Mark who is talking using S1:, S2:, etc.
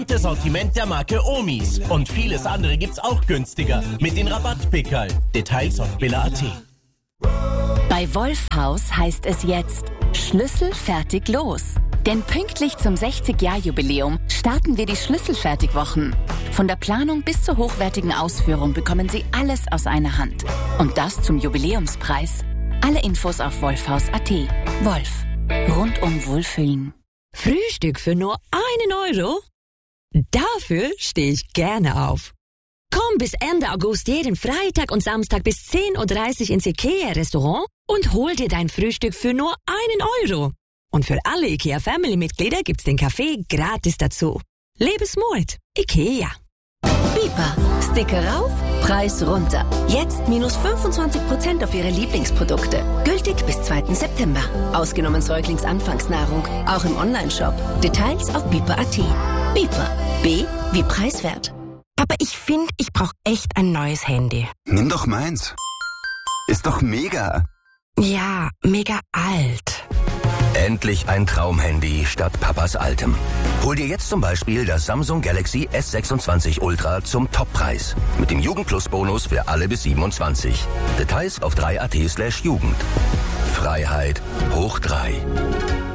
S1: Das Sortiment der Marke Omis. Und vieles andere gibt's auch günstiger. Mit den Rabattpickerl. Details auf billa.at.
S2: Bei Wolfhaus heißt es jetzt Schlüssel fertig los. Denn pünktlich zum 60-Jahr-Jubiläum starten wir die Schlüsselfertigwochen. Von der Planung bis zur hochwertigen Ausführung bekommen Sie alles aus einer Hand. Und das zum Jubiläumspreis. Alle Infos auf wolfhaus.at. Wolf. Rundum Wohlfühlen.
S3: Frühstück für nur 1 Euro? Dafür stehe ich gerne auf. Komm bis Ende August jeden Freitag und Samstag bis 10:30 Uhr ins IKEA-Restaurant und hol dir dein Frühstück für nur 1 Euro. Und für alle IKEA-Family-Mitglieder gibt's den Kaffee gratis dazu. Lebensmut. IKEA.
S2: Bipa. Sticker rauf, Preis runter. Jetzt minus 25% auf Ihre Lieblingsprodukte. Gültig bis 2. September. Ausgenommen Säuglingsanfangsnahrung. Auch im Onlineshop. Details auf bipa.at. Bipa. B wie preiswert.
S4: Aber ich finde, ich brauche echt ein neues Handy.
S5: Nimm doch meins. Ist doch mega.
S4: Ja, mega alt.
S6: Endlich ein Traumhandy statt Papas altem. Hol dir jetzt zum Beispiel das Samsung Galaxy S26 Ultra zum Toppreis. Mit dem Jugend-Plus-Bonus für alle bis 27. Details auf 3.at/Jugend. Freiheit hoch 3.